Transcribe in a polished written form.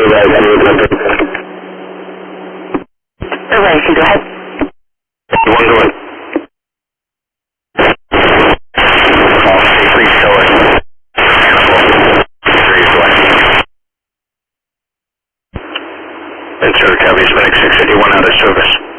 Airway, can go ahead. One going. Call safely toward Hannibal. 3 away. Ventura County, Hispanic 681 out of service.